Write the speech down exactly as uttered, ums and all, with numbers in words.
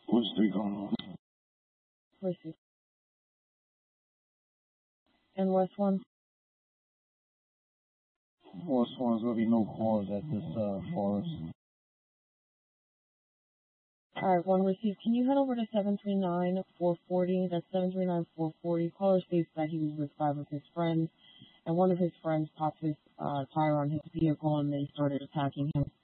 What's three going on? Receive. And West one? West one's gonna be no calls at this uh forest. Alright, one received. Can you head over to seven three nine four four zero? That's seven three nine four four zero. Caller states that he was with five of his friends, and one of his friends popped his uh, tire on his vehicle and they started attacking him.